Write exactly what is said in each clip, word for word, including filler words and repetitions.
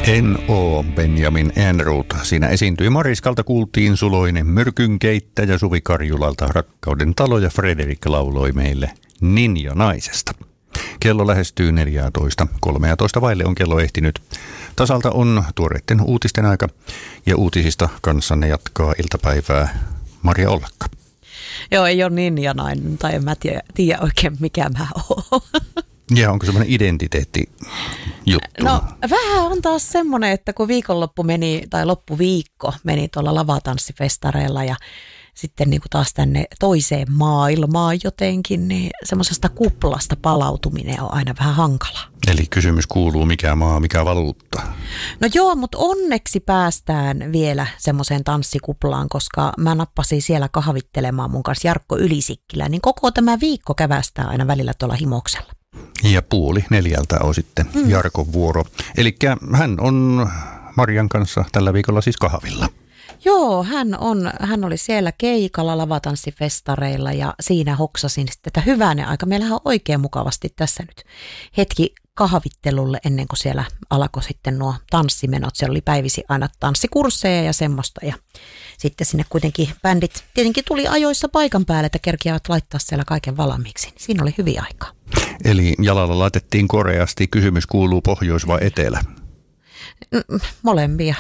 En oo Benjamin Ehrnrooth. Siinä esiintyi Mariskalta, kuultiin Suloinen Myrkynkeittäjä, Suvi Karjulalta Rakkauden talo ja Frederik lauloi meille Ninja naisesta. Kello lähestyy neljätoista. kolmetoista vaille on kello ehtinyt. Tasalta on tuoreiden uutisten aika ja uutisista kanssanne jatkaa iltapäivää Maria Ollakka. Joo, ei ole ninja nainen tai en mä tiedä, tiedä oikein mikä mä oon. Ja onko semmoinen identiteettijuttu? No vähän on taas semmoinen, että kun viikonloppu meni tai loppuviikko meni tuolla lavatanssifestareilla ja sitten niin kuin taas tänne toiseen maailmaan jotenkin, niin semmoisesta kuplasta palautuminen on aina vähän hankalaa. Eli kysymys kuuluu, mikä maa, mikä valuutta? No joo, mutta onneksi päästään vielä semmoiseen tanssikuplaan, koska mä nappasin siellä kahvittelemaan mun kanssa Jarkko Ylisikkilä, niin koko tämä viikko kävästää aina välillä tuolla Himoksella. Ja puoli neljältä on sitten mm. Jarkon vuoro. Eli hän on Marian kanssa tällä viikolla siis kahvilla. Joo, hän, on, hän oli siellä keikalla lavatanssifestareilla ja siinä hoksasin sitten, että hyvänen aika. Meillähän on oikein mukavasti tässä nyt hetki kahvittelulle ennen kuin siellä alkoi sitten nuo tanssimenot. Siellä oli päivisin aina tanssikursseja ja semmoista ja sitten sinne kuitenkin bändit tietenkin tuli ajoissa paikan päälle, että kerkiävät laittaa siellä kaiken valmiiksi. Siinä oli hyviä aikaa. Eli jalalla laitettiin koreasti. Kysymys kuuluu pohjois vai etelä? Molempia.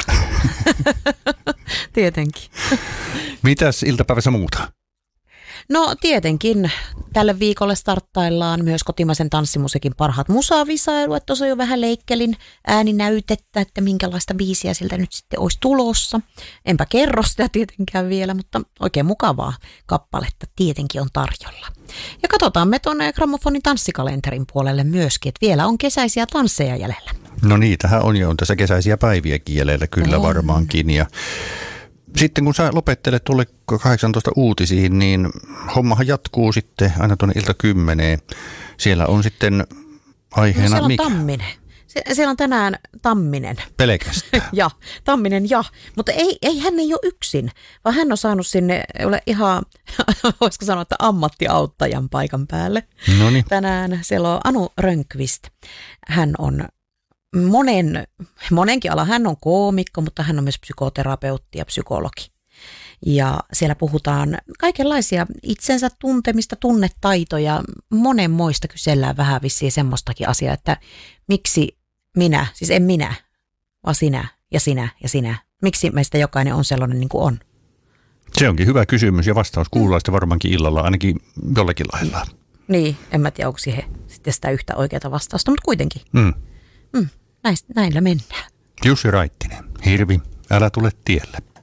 Tietenkin. Mitäs iltapäivässä muuta? No tietenkin tälle viikolle starttaillaan myös kotimaisen tanssimusiikin parhaat musavisailut. Tuossa jo vähän leikkelin ääninäytettä, että minkälaista biisiä siltä nyt sitten olisi tulossa. Enpä kerro sitä tietenkään vielä, mutta oikein mukavaa kappaletta tietenkin on tarjolla. Ja katsotaan me tuonne Grammofonin tanssikalenterin puolelle myöskin, että vielä on kesäisiä tansseja jäljellä. No niitähän on jo, on tässä kesäisiä päiviäkin jäljellä kyllä on. Varmaankin ja sitten kun sä lopettelet tuolle kahdeksantoista uutisiin, niin hommahan jatkuu sitten aina tuonne ilta kymmeneen. Siellä on sitten aiheena... No siellä on mikä? Tamminen. Sie- siellä on tänään Tamminen. Pelkästään? ja, Tamminen ja. Mutta ei, ei hän ei ole yksin, vaan hän on saanut sinne ole ihan, voisiko sanoa, että ammattiauttajan paikan päälle. Noniin. Tänään siellä on Anu Rönnqvist. Hän on... Monen, monenkin ala. Hän on koomikko, mutta hän on myös psykoterapeutti ja psykologi. Ja siellä puhutaan kaikenlaisia itsensä tuntemista, tunnetaitoja. Monenmoista kysellään vähän vissiin semmoistakin asiaa, että miksi minä, siis en minä, vaan sinä ja sinä ja sinä. Miksi meistä jokainen on sellainen niin kuin on? Se onkin hyvä kysymys ja vastaus kuuluu sitten varmaankin illalla ainakin jollakin lailla. Niin, en mä tiedä, onko siihen sitten sitä yhtä oikeaa vastausta, mutta kuitenkin. Mm. Mm, näistä, näillä mennään. Jussi Raittinen, Hirvi, älä tule tielle.